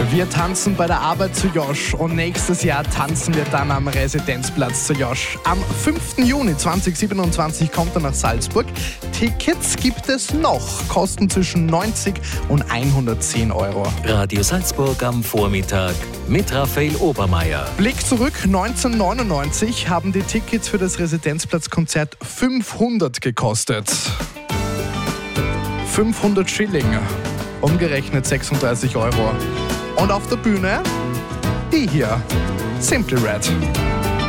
Wir tanzen bei der Arbeit zu Josh und nächstes Jahr tanzen wir dann am Residenzplatz zu Josh. Am 5. Juni 2027 kommt er nach Salzburg. Tickets gibt es noch, kosten zwischen 90 und 110 Euro. Radio Salzburg am Vormittag mit Raphael Obermeier. Blick zurück, 1999 haben die Tickets für das Residenzplatzkonzert 500 gekostet. 500 Schilling, umgerechnet 36 Euro. Und auf der Bühne die hier, Simply Red.